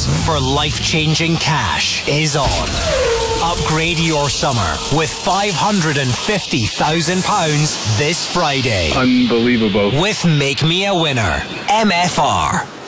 chance for life-changing cash is on. Upgrade your summer with £550,000 this Friday. Unbelievable. With Make Me a Winner. MFR.